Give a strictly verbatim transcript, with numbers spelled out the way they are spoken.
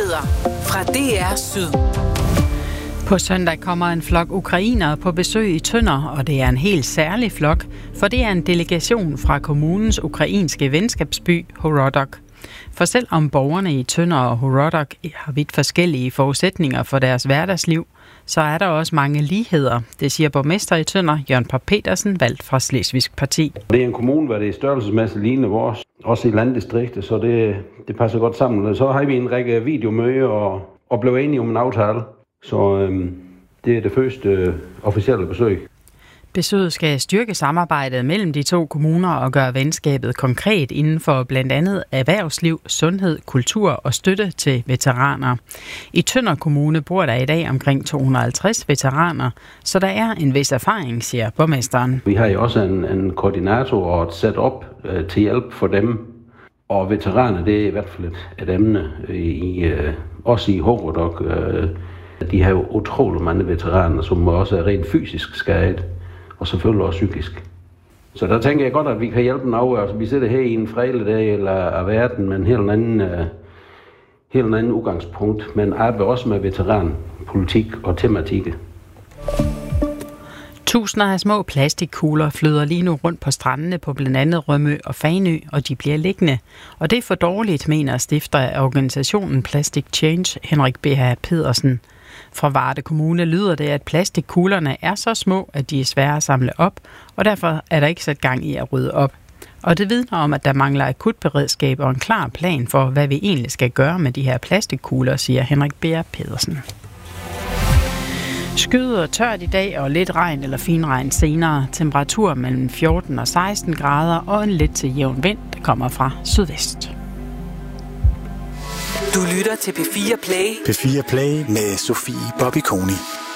Nyheder fra D R Syd. På søndag kommer en flok ukrainere på besøg i Tønder, og det er en helt særlig flok, for det er en delegation fra kommunens ukrainske venskabsby Horodok. For selvom borgerne i Tønder og Horodok har vidt forskellige forudsætninger for deres hverdagsliv, så er der også mange ligheder. Det siger borgmester i Tønder, Jørgen Pop Petersen, valgt fra Slesvigsk Parti. Det er en kommune, hvor det er størrelsesmæssigt lignende vores, også i landdistriktet, så det, det passer godt sammen. Og så har vi en række videomøder og, og blev enige om en aftale. Så øhm, det er det første øh, officielle besøg. Besøget skal styrke samarbejdet mellem de to kommuner og gøre venskabet konkret inden for blandt andet erhvervsliv, sundhed, kultur og støtte til veteraner. I Tønder Kommune bor der i dag omkring to hundrede og halvtreds veteraner, så der er en vis erfaring, siger borgmesteren. Vi har jo også en, en koordinator og et setup øh, til hjælp for dem. Og veteraner, det er i hvert fald et, et emne, i, øh, også i Horodok. Øh, de har jo utrolig mange veteraner, som også er rent fysisk skadet. Og selvfølgelig også psykisk. Så der tænker jeg godt, at vi kan hjælpe dem af. Altså, vi sidder her i en fredag eller af verden med en helt anden, uh, helt anden udgangspunkt, men arbejder også med veteranpolitik og tematikker. Tusinder af små plastikkugler flyder lige nu rundt på strandene på blandt andet Rømø og Fanø, og de bliver liggende. Og det er for dårligt, mener stifter af organisationen Plastic Change, Henrik B H Pedersen. Fra Varde Kommune lyder det, at plastikkuglerne er så små, at de er svære at samle op, og derfor er der ikke sat gang i at rydde op. Og det vidner om, at der mangler akutberedskab og en klar plan for, hvad vi egentlig skal gøre med de her plastikkugler, siger Henrik B H Pedersen. Skyet og tørt i dag, og lidt regn eller finregn senere. Temperatur mellem fjorten og seksten grader, og en let til jævn vind, der kommer fra sydvest. Du lytter til P fire Play. P fire Play med Sofie Bobby Koni.